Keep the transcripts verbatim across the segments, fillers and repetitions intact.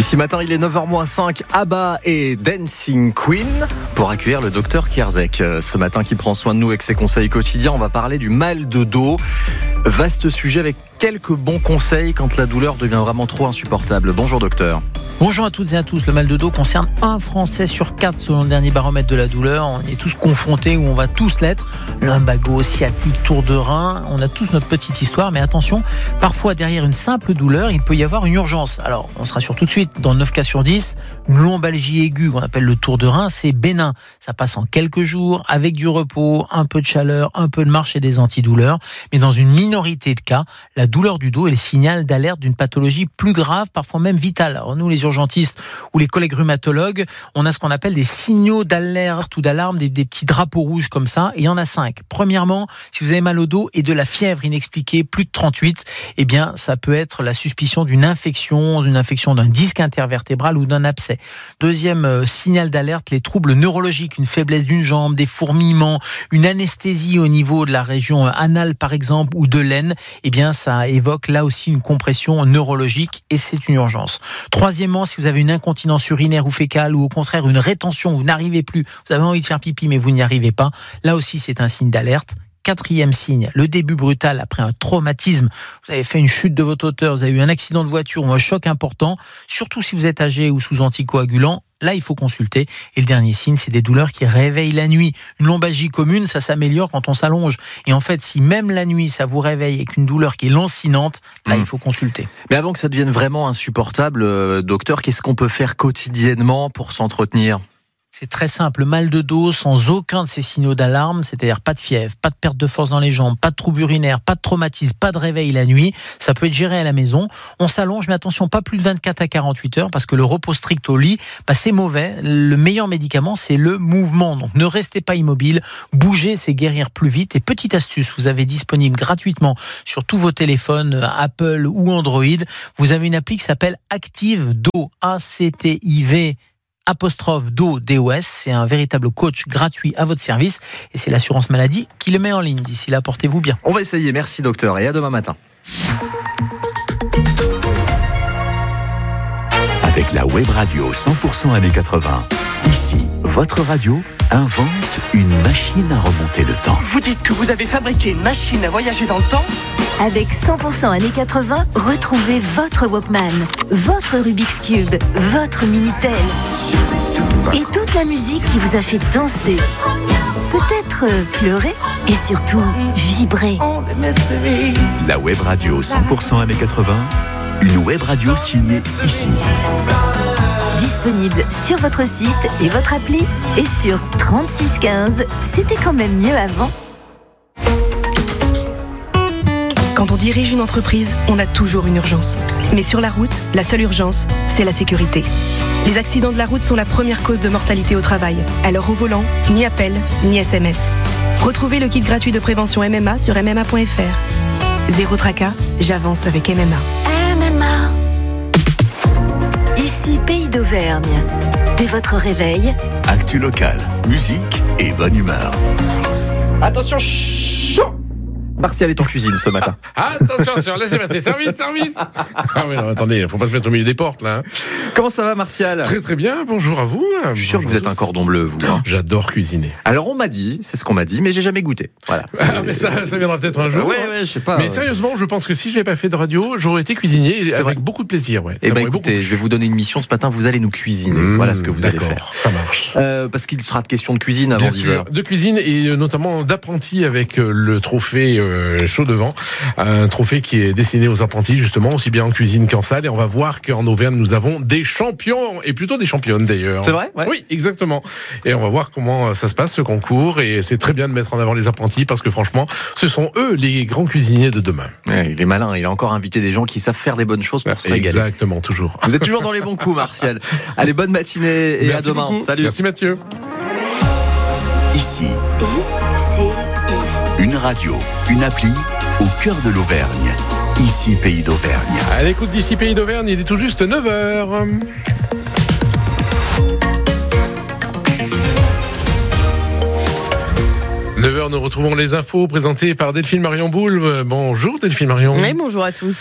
Ici matin, il est neuf heures moins cinq, ABBA et Dancing Queen pour accueillir le docteur Kierzek. Ce matin, qui prend soin de nous avec ses conseils quotidiens, on va parler du mal de dos. Vaste sujet avec quelques bons conseils quand la douleur devient vraiment trop insupportable. Bonjour docteur. Bonjour à toutes et à tous. Le mal de dos concerne un Français sur quatre selon le dernier baromètre de la douleur. On est tous confrontés, ou on va tous l'être. Lumbago, sciatique, tour de rein. On a tous notre petite histoire, mais attention, parfois derrière une simple douleur, il peut y avoir une urgence. Alors, on se rassure tout de suite, dans neuf cas sur dix, une lombalgie aiguë qu'on appelle le tour de rein, c'est bénin. Ça passe en quelques jours, avec du repos, un peu de chaleur, un peu de marche et des antidouleurs. Mais dans une minorité de cas, la douleur du dos est le signal d'alerte d'une pathologie plus grave, parfois même vitale. Alors nous, les urgentistes ou les collègues rhumatologues, on a ce qu'on appelle des signaux d'alerte ou d'alarme, des, des petits drapeaux rouges comme ça, et il y en a cinq. Premièrement, si vous avez mal au dos et de la fièvre inexpliquée, plus de trente-huit, eh bien, ça peut être la suspicion d'une infection, d'une infection d'un disque intervertébral ou d'un abcès. Deuxième euh, signal d'alerte, les troubles neurologiques, une faiblesse d'une jambe, des fourmillements, une anesthésie au niveau de la région anale par exemple, ou de l'aine, eh bien, ça évoque là aussi une compression neurologique et c'est une urgence. Troisièmement, si vous avez une incontinence urinaire ou fécale ou au contraire une rétention, vous n'arrivez plus, vous avez envie de faire pipi mais vous n'y arrivez pas, là aussi c'est un signe d'alerte. Quatrième signe, le début brutal après un traumatisme. Vous avez fait une chute de votre hauteur, vous avez eu un accident de voiture ou un choc important, surtout si vous êtes âgé ou sous anticoagulant. Là, il faut consulter. Et le dernier signe, c'est des douleurs qui réveillent la nuit. Une lombalgie commune, ça s'améliore quand on s'allonge. Et en fait, si même la nuit, ça vous réveille avec une douleur qui est lancinante, là, mmh. il faut consulter. Mais avant que ça devienne vraiment insupportable, euh, docteur, qu'est-ce qu'on peut faire quotidiennement pour s'entretenir ? C'est très simple, mal de dos sans aucun de ces signaux d'alarme, c'est-à-dire pas de fièvre, pas de perte de force dans les jambes, pas de troubles urinaires, pas de traumatisme, pas de réveil la nuit. Ça peut être géré à la maison. On s'allonge, mais attention, pas plus de vingt-quatre à quarante-huit heures, parce que le repos strict au lit, bah, c'est mauvais. Le meilleur médicament, c'est le mouvement. Donc ne restez pas immobile, bougez, c'est guérir plus vite. Et petite astuce, vous avez disponible gratuitement sur tous vos téléphones Apple ou Android, vous avez une appli qui s'appelle Active dos, A C T I V apostrophe dos D O S, c'est un véritable coach gratuit à votre service et c'est l'assurance maladie qui le met en ligne. D'ici là, portez-vous bien. On va essayer, merci docteur et à demain matin. Avec la web radio cent pour cent années quatre-vingts, ici, votre radio invente une machine à remonter le temps. Vous dites que vous avez fabriqué une machine à voyager dans le temps ? Avec cent pour cent années quatre-vingts, retrouvez votre Walkman, votre Rubik's Cube, votre Minitel et toute la musique qui vous a fait danser, peut-être pleurer et surtout vibrer. La web radio cent pour cent années quatre-vingts, une web radio signée ici. Disponible sur votre site et votre appli et sur trente-six quinze. C'était quand même mieux avant. Quand on dirige une entreprise, on a toujours une urgence. Mais sur la route, la seule urgence, c'est la sécurité. Les accidents de la route sont la première cause de mortalité au travail. Alors au volant, ni appel, ni S M S. Retrouvez le kit gratuit de prévention M M A sur m m a point f r. Zéro tracas, j'avance avec M M A. M M A. Ici Pays d'Auvergne. Dès votre réveil, actu local, musique et bonne humeur. Attention, chaud. Martial est en cuisine ce matin. Ah, attention, sur, laissez passer, service, service. Ah oui, non, attendez, il faut pas se mettre au milieu des portes là. Comment ça va Martial ? Très très bien, bonjour à vous. Je suis sûr que vous êtes un cordon bleu, vous. Hein. J'adore cuisiner. Alors on m'a dit, c'est ce qu'on m'a dit, mais j'ai jamais goûté. Voilà. Ah, mais ça, ça viendra peut-être un jour. Ouais, ouais, je sais pas. Mais sérieusement, je pense que si je n'avais pas fait de radio, j'aurais été cuisinier c'est avec vrai. beaucoup de plaisir. Ouais. Eh ben écoutez, beaucoup... je vais vous donner une mission ce matin, vous allez nous cuisiner. Mmh, voilà ce que vous allez faire. Ça marche. Euh, parce qu'il sera de question de cuisine avant dix heures. De cuisine et notamment d'apprenti avec le trophée euh, Chaud Devant. Un trophée qui est destiné aux apprentis justement, aussi bien en cuisine qu'en salle. Et on va voir qu'en Auvergne, nous avons des champions, et plutôt des championnes d'ailleurs. C'est vrai ? Ouais. Oui, exactement. Et on va voir comment ça se passe, ce concours. Et c'est très bien de mettre en avant les apprentis, parce que franchement, ce sont eux les grands cuisiniers de demain. Ouais, il est malin, il a encore invité des gens qui savent faire des bonnes choses pour se régaler. Exactement, toujours. Vous êtes toujours dans les bons coups, Martial. Allez, bonne matinée et Merci à demain. Beaucoup. Salut. Merci Mathieu. Ici, I C I. Une radio, une appli au cœur de l'Auvergne. Ici, Pays d'Auvergne. À l'écoute d'ici, Pays d'Auvergne, il est tout juste neuf heures. neuf heures, nous retrouvons les infos présentées par Delphine Marion Boulbe. Bonjour Delphine Marion. Oui, bonjour à tous.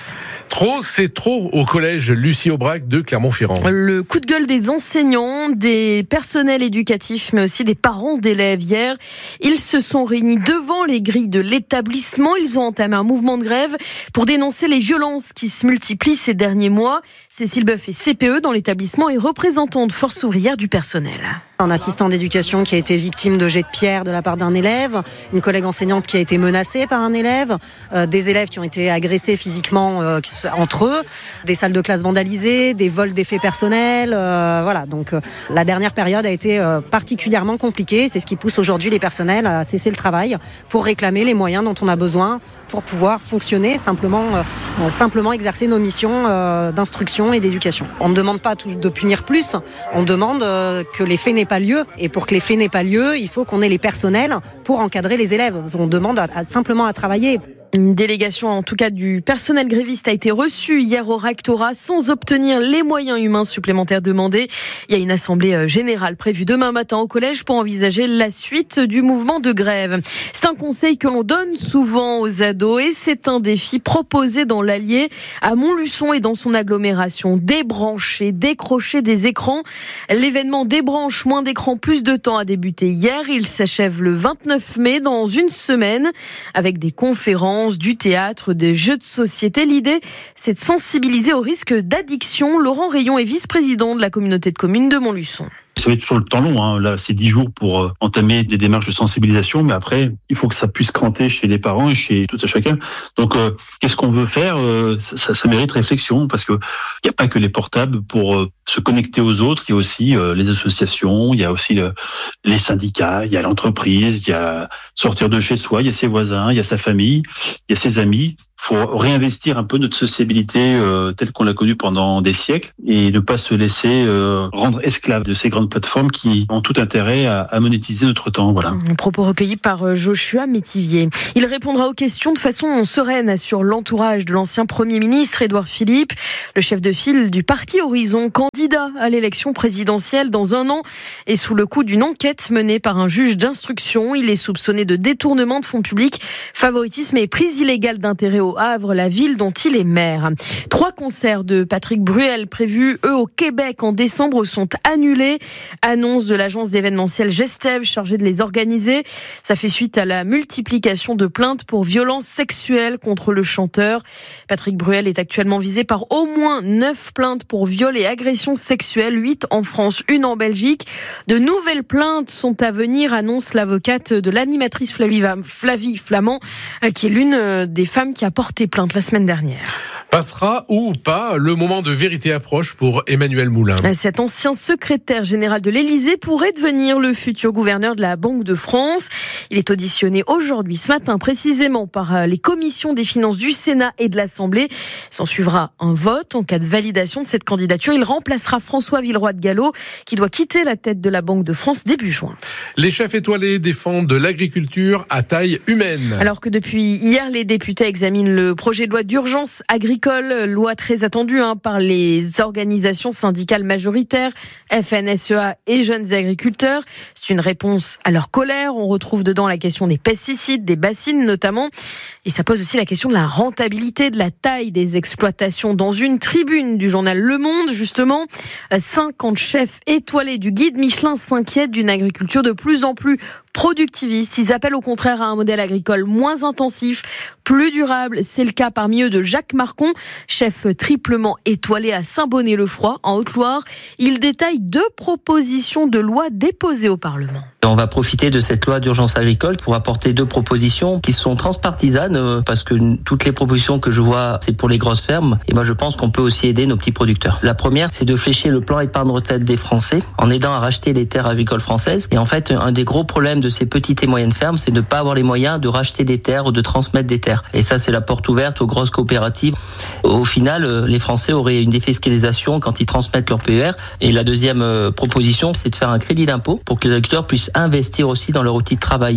Trop, c'est trop au collège Lucie Aubrac de Clermont-Ferrand. Le coup de gueule des enseignants, des personnels éducatifs, mais aussi des parents d'élèves hier. Ils se sont réunis devant les grilles de l'établissement. Ils ont entamé un mouvement de grève pour dénoncer les violences qui se multiplient ces derniers mois. Cécile Boeuf est C P E dans l'établissement et représentante de Force ouvrière du personnel. Un assistant d'éducation qui a été victime de jets de pierre de la part d'un élève, une collègue enseignante qui a été menacée par un élève, euh, des élèves qui ont été agressés physiquement euh, entre eux, des salles de classe vandalisées, des vols d'effets personnels. Euh, voilà, donc euh, la dernière période a été euh, particulièrement compliquée. C'est ce qui pousse aujourd'hui les personnels à cesser le travail pour réclamer les moyens dont on a besoin pour pouvoir fonctionner, simplement, euh, simplement exercer nos missions euh, d'instruction et d'éducation. On ne demande pas de punir plus, on demande euh, que les faits n'aient pas lieu. Et pour que les faits n'aient pas lieu, il faut qu'on ait les personnels pour encadrer les élèves. On demande à, à, simplement à travailler. Une délégation, en tout cas du personnel gréviste, a été reçue hier au rectorat sans obtenir les moyens humains supplémentaires demandés. Il y a une assemblée générale prévue demain matin au collège pour envisager la suite du mouvement de grève. C'est un conseil que l'on donne souvent aux ados et c'est un défi proposé dans l'Allier à Montluçon et dans son agglomération. Débrancher, décrocher des écrans. L'événement Débranche, moins d'écrans, plus de temps a débuté hier. Il s'achève le vingt-neuf mai dans une semaine avec des conférences, du théâtre, des jeux de société. L'idée, c'est de sensibiliser au risque d'addiction. Laurent Rayon est vice-président de la communauté de communes de Montluçon. Ça va être sur le temps long, hein. Là, c'est dix jours pour euh, entamer des démarches de sensibilisation, mais après, il faut que ça puisse cranter chez les parents et chez tout à chacun. Donc, euh, qu'est-ce qu'on veut faire euh, ça, ça, ça mérite réflexion, parce que il n'y a pas que les portables pour euh, se connecter aux autres. Il y a aussi euh, les associations, il y a aussi le, les syndicats, il y a l'entreprise, il y a sortir de chez soi, il y a ses voisins, il y a sa famille, il y a ses amis. Il faut réinvestir un peu notre sociabilité euh, telle qu'on l'a connue pendant des siècles et ne pas se laisser euh, rendre esclave de ces grandes plateformes qui ont tout intérêt à, à monétiser notre temps. Voilà. Un propos recueilli par Joshua Métivier. Il répondra aux questions de façon sereine sur l'entourage de l'ancien Premier ministre Édouard Philippe, le chef de file du parti Horizon, candidat à l'élection présidentielle dans un an et sous le coup d'une enquête menée par un juge d'instruction. Il est soupçonné de détournement de fonds publics, favoritisme et prise illégale d'intérêt au Havre, la ville dont il est maire. Trois concerts de Patrick Bruel prévus, eux, au Québec en décembre sont annulés. Annonce de l'agence d'événementiel Gestev chargée de les organiser. Ça fait suite à la multiplication de plaintes pour violences sexuelles contre le chanteur. Patrick Bruel est actuellement visé par au moins neuf plaintes pour viol et agressions sexuelles, huit en France, une en Belgique. De nouvelles plaintes sont à venir, annonce l'avocate de l'animatrice Flavie, Flavie Flamand, qui est l'une des femmes qui a porté plainte la semaine dernière. Passera ou pas, le moment de vérité approche pour Emmanuel Moulin. Cet ancien secrétaire général de l'Élysée pourrait devenir le futur gouverneur de la Banque de France. Il est auditionné aujourd'hui, ce matin, précisément par les commissions des finances du Sénat et de l'Assemblée. S'en suivra un vote. En cas de validation de cette candidature, il remplacera François Villeroy de Galhau, qui doit quitter la tête de la Banque de France début juin. Les chefs étoilés défendent l'agriculture à taille humaine. Alors que depuis hier, les députés examinent le projet de loi d'urgence agricole, loi très attendue hein, par les organisations syndicales majoritaires, F N S E A et Jeunes Agriculteurs. C'est une réponse à leur colère. On retrouve dedans la question des pesticides, des bassines notamment. Et ça pose aussi la question de la rentabilité, de la taille des exploitations. Dans une tribune du journal Le Monde, justement, cinquante chefs étoilés du guide Michelin s'inquiètent d'une agriculture de plus en plus productiviste. Ils appellent au contraire à un modèle agricole moins intensif, plus durable. C'est le cas parmi eux de Jacques Marcon, chef triplement étoilé à Saint-Bonnet-le-Froid, en Haute-Loire. Il détaille deux propositions de loi déposées au Parlement. On va profiter de cette loi d'urgence agricole pour apporter deux propositions qui sont transpartisanes parce que toutes les propositions que je vois, c'est pour les grosses fermes. Et moi, je pense qu'on peut aussi aider nos petits producteurs. La première, c'est de flécher le plan épargne retraite des Français en aidant à racheter les terres agricoles françaises. Et en fait, un des gros problèmes de ces petites et moyennes fermes, c'est de ne pas avoir les moyens de racheter des terres ou de transmettre des terres. Et ça, c'est la porte ouverte aux grosses coopératives. Au final, les Français auraient une défiscalisation quand ils transmettent leur P E R. Et la deuxième proposition, c'est de faire un crédit d'impôt pour que les agriculteurs puissent investir aussi dans leur outil de travail.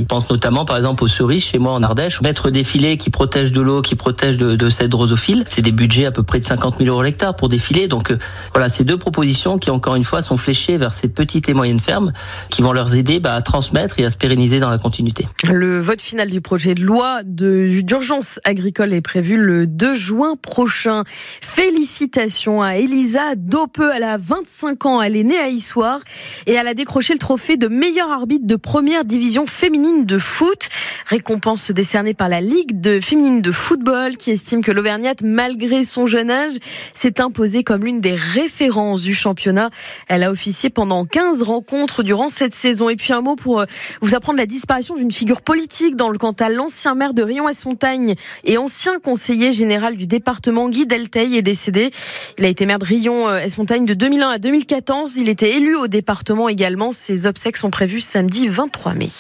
produits. Je pense notamment par exemple aux cerises chez moi en Ardèche. Mettre des filets qui protègent de l'eau, qui protègent de, de cette drosophile, c'est des budgets à peu près de cinquante mille euros l'hectare pour des filets. Donc euh, voilà, ces deux propositions qui encore une fois sont fléchées vers ces petites et moyennes fermes qui vont leur aider bah, à transmettre et à se pérenniser dans la continuité. Le vote final du projet de loi de, d'urgence agricole est prévu le deux juin prochain. Félicitations à Elisa Dopeux, elle a vingt-cinq ans, elle est née à Issoire et elle a décroché le trophée de meilleure arbitre de première division féminine de foot. Récompense décernée par la Ligue de féminine de football qui estime que l'Auvergnate, malgré son jeune âge, s'est imposée comme l'une des références du championnat. Elle a officié pendant quinze rencontres durant cette saison. Et puis un mot pour vous apprendre la disparition d'une figure politique dans le Cantal. L'ancien maire de Riom-Esmontagne et ancien conseiller général du département, Guy Delteil, est décédé. Il a été maire de Riom-Esmontagne de deux mille un à deux mille quatorze. Il était élu au département également. Ses obsèques sont prévues samedi vingt-trois mai.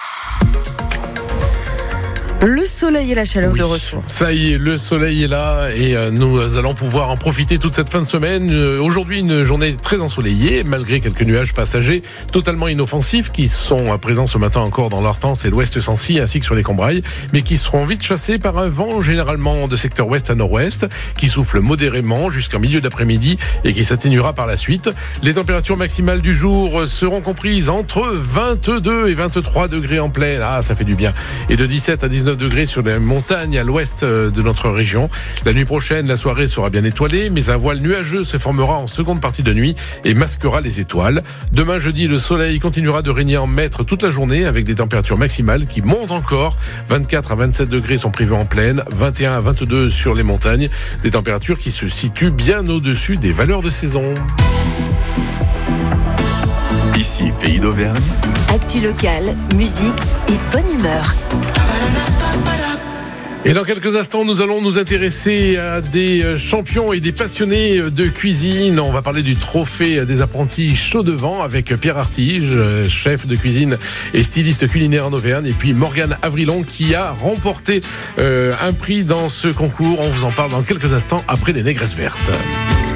Le soleil et la chaleur oui, de retour. Ça y est, le soleil est là et euh, nous allons pouvoir en profiter toute cette fin de semaine. Euh, aujourd'hui, une journée très ensoleillée, malgré quelques nuages passagers totalement inoffensifs qui sont à présent ce matin encore dans l'Hortense et l'Ouest Sancy ainsi que sur les Combrailles, mais qui seront vite chassés par un vent généralement de secteur ouest à nord-ouest qui souffle modérément jusqu'en milieu d'après-midi et qui s'atténuera par la suite. Les températures maximales du jour seront comprises entre vingt-deux et vingt-trois degrés en pleine. Ah, ça fait du bien. Et de dix-sept à dix-neuf degrés sur les montagnes à l'ouest de notre région. La nuit prochaine, la soirée sera bien étoilée, mais un voile nuageux se formera en seconde partie de nuit et masquera les étoiles. Demain jeudi, le soleil continuera de régner en maître toute la journée avec des températures maximales qui montent encore. vingt-quatre à vingt-sept degrés sont prévus en plaine, vingt et un à vingt-deux sur les montagnes. Des températures qui se situent bien au-dessus des valeurs de saison. Ici, Pays d'Auvergne. Actu locale, musique et bonne humeur. Et dans quelques instants, nous allons nous intéresser à des champions et des passionnés de cuisine. On va parler du trophée des apprentis chaud devant avec Pierre Artige, chef de cuisine et styliste culinaire en Auvergne, et puis Morgane Avrilon qui a remporté euh, un prix dans ce concours. On vous en parle dans quelques instants après les Négresses vertes.